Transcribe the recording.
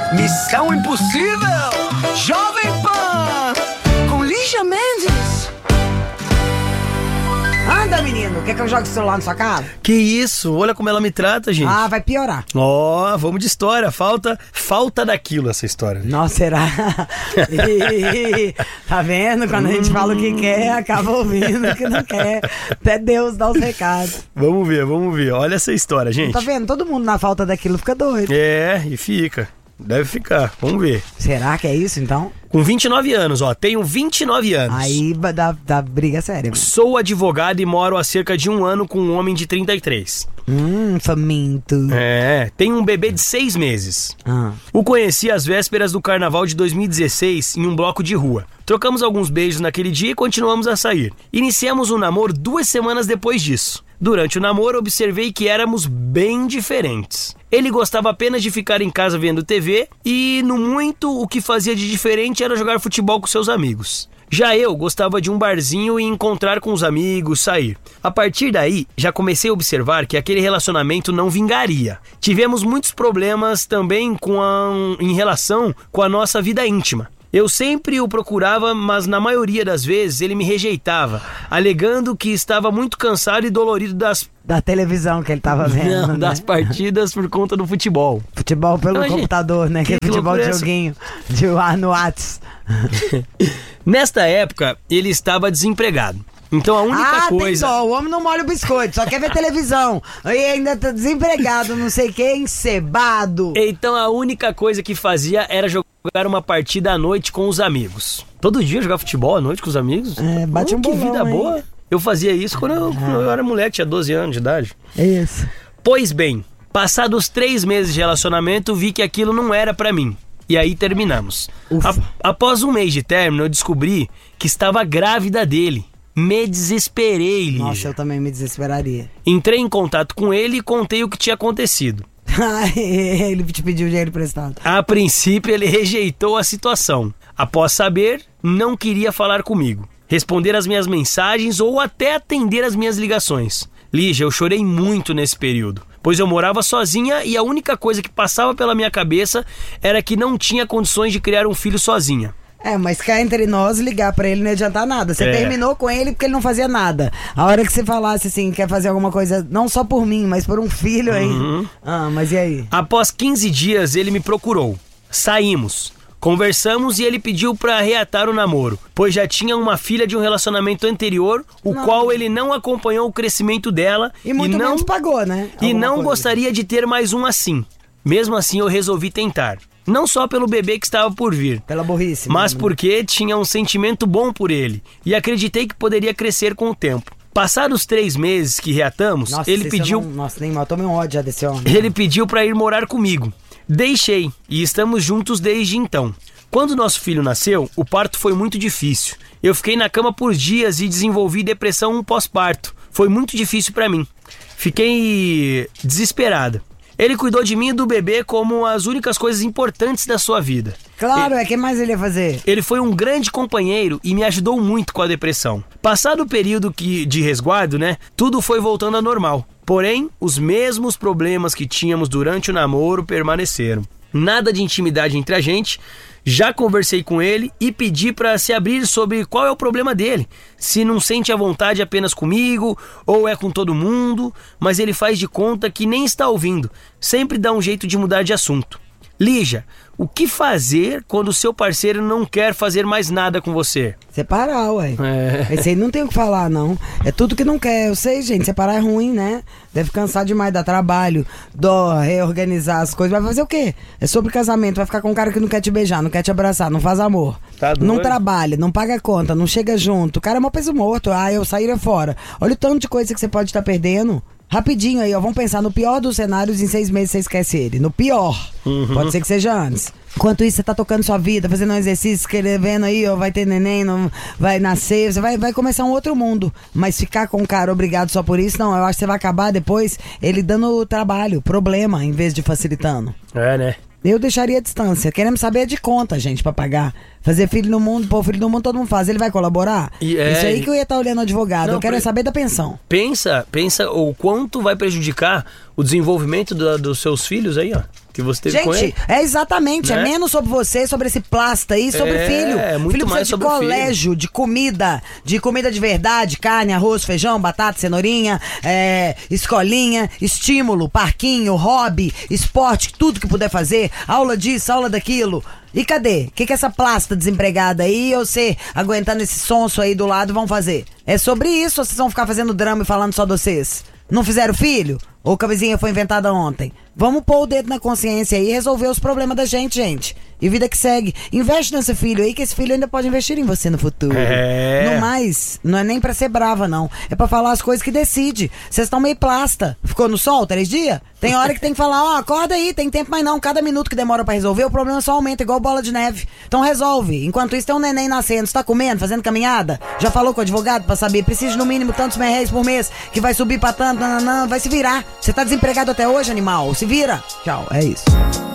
Missão Impossível, Jovem Pan, com Lígia Mendes. Anda, menino, quer que eu jogue o celular na sua cara? Que isso? Olha como ela me trata, gente. Ah, vai piorar. Ó, vamos de história. Falta daquilo essa história. Nossa, será? Tá vendo? Quando a gente fala o que quer, acaba ouvindo o que não quer. Até Deus dá os recados. Vamos ver. Olha essa história, gente. Tá vendo? Todo mundo na falta daquilo fica doido. É, e fica. Deve ficar. Vamos ver. Será que é isso, então? Com 29 anos, ó. Tenho 29 anos. Aí dá briga séria. Sou advogado e moro há cerca de 1 ano com um homem de 33. Faminto. É, tenho um bebê de 6 meses. O conheci às vésperas do carnaval de 2016 em um bloco de rua. Trocamos alguns beijos naquele dia e continuamos a sair. Iniciamos um namoro 2 semanas depois disso. Durante o namoro, observei que éramos bem diferentes. Ele gostava apenas de ficar em casa vendo TV e, no muito, o que fazia de diferente era jogar futebol com seus amigos. Já eu gostava de um barzinho e encontrar com os amigos, sair. A partir daí, já comecei a observar que aquele relacionamento não vingaria. Tivemos muitos problemas também em relação com a nossa vida íntima. Eu sempre o procurava, mas na maioria das vezes ele me rejeitava, alegando que estava muito cansado e dolorido da televisão que ele tava vendo. Não, das partidas por conta do futebol. Futebol pelo computador, né? Que futebol de joguinho no Whats. Nesta época, ele estava desempregado. Então a única coisa... Tem dó, o homem não molha o biscoito, só quer ver televisão. E ainda tá desempregado, não sei quem, encebado. Então a única coisa que fazia era jogar uma partida à noite com os amigos. Todo dia jogar futebol à noite com os amigos? Bate um bolão, que vida boa. hein? Eu fazia isso quando eu era moleque, tinha 12 anos de idade. É isso. Pois bem, passados 3 meses de relacionamento, vi que aquilo não era pra mim. E aí terminamos. Após 1 mês de término, eu descobri que estava grávida dele. Me desesperei, Lígia. Nossa, eu também me desesperaria. Entrei em contato com ele e contei o que tinha acontecido. Ele te pediu dinheiro emprestado. A princípio, ele rejeitou a situação. Após saber, não queria falar comigo, responder as minhas mensagens ou até atender as minhas ligações. Lígia, eu chorei muito nesse período, pois eu morava sozinha e a única coisa que passava pela minha cabeça era que não tinha condições de criar um filho sozinha. Mas cá entre nós, ligar pra ele não ia adiantar nada. Você terminou com ele porque ele não fazia nada. A hora que você falasse assim, quer fazer alguma coisa, não só por mim, mas por um filho aí. Mas e aí? Após 15 dias, ele me procurou. Saímos. Conversamos e ele pediu pra reatar o namoro, pois já tinha uma filha de um relacionamento anterior, qual ele não acompanhou o crescimento dela e muito menos pagou, né? E não gostaria de ter mais um assim. Mesmo assim, eu resolvi tentar. Não só pelo bebê que estava por vir, pela burrice, mas porque tinha um sentimento bom por ele e acreditei que poderia crescer com o tempo. Passados 3 meses que reatamos, ele pediu... nem matou meu ódio já desse homem. Ele pediu pra ir morar comigo. Deixei e estamos juntos desde então. Quando nosso filho nasceu, o parto foi muito difícil. Eu fiquei na cama por dias e desenvolvi depressão pós-parto. Foi muito difícil pra mim. Fiquei desesperada. Ele cuidou de mim e do bebê como as únicas coisas importantes da sua vida. Claro, que mais ele ia fazer? Ele foi um grande companheiro e me ajudou muito com a depressão. Passado o período de resguardo, tudo foi voltando ao normal. Porém, os mesmos problemas que tínhamos durante o namoro permaneceram. Nada de intimidade entre a gente. Já conversei com ele e pedi para se abrir sobre qual é o problema dele. Se não sente a vontade apenas comigo ou é com todo mundo, mas ele faz de conta que nem está ouvindo. Sempre dá um jeito de mudar de assunto. Lígia, o que fazer quando o seu parceiro não quer fazer mais nada com você? Separar, ué. Esse aí não tem o que falar, não. É tudo que não quer. Eu sei, gente, separar é ruim, né? Deve cansar demais, dar trabalho, reorganizar as coisas. Vai fazer o quê? É sobre casamento. Vai ficar com um cara que não quer te beijar, não quer te abraçar, não faz amor. Tá doido. Não trabalha, não paga conta, não chega junto. O cara é mó peso morto. Eu sairia fora. Olha o tanto de coisa que você pode estar perdendo. Rapidinho aí, vamos pensar no pior dos cenários, em 6 meses você esquece ele. No pior. Pode ser que seja antes. Enquanto isso, você tá tocando sua vida, fazendo um exercício, escrevendo aí, vai ter neném, não vai nascer, você vai começar um outro mundo. Mas ficar com o cara obrigado só por isso, não. Eu acho que você vai acabar depois ele dando trabalho, problema, em vez de facilitando. Né? Eu deixaria a distância. Queremos saber de conta, gente, pra pagar. Fazer filho no mundo, pôr filho no mundo, todo mundo faz. Ele vai colaborar? Isso aí que eu ia estar olhando o advogado. Não, eu quero saber da pensão. Pensa o quanto vai prejudicar o desenvolvimento dos seus filhos aí, ó. Que você teve com ele. Gente, exatamente, né? É menos sobre você, sobre esse plasta aí, sobre filho. É, muito filho mais sobre colégio, de comida de verdade, carne, arroz, feijão, batata, cenourinha, escolinha, estímulo, parquinho, hobby, esporte, tudo que puder fazer, aula disso, aula daquilo. E cadê? O que essa plasta desempregada aí ou você aguentando esse sonso aí do lado vão fazer? É sobre isso ou vocês vão ficar fazendo drama e falando só de vocês? Não fizeram filho? Ou camisinha foi inventada ontem? Vamos pôr o dedo na consciência aí e resolver os problemas da gente. E vida que segue. Investe nesse filho aí, que esse filho ainda pode investir em você no futuro. No mais, não é nem pra ser brava, não. É pra falar as coisas que decide. Vocês estão meio plasta. Ficou no sol 3 dias? Tem hora que tem que falar, acorda aí, tem tempo mais não. Cada minuto que demora pra resolver, o problema só aumenta, igual bola de neve. Então resolve. Enquanto isso, tem um neném nascendo. Você tá comendo, fazendo caminhada? Já falou com o advogado pra saber? Precisa de no mínimo tantos R$1.000 por mês, que vai subir pra tanto, vai se virar. Você tá desempregado até hoje, animal? Se vira. Tchau, é isso.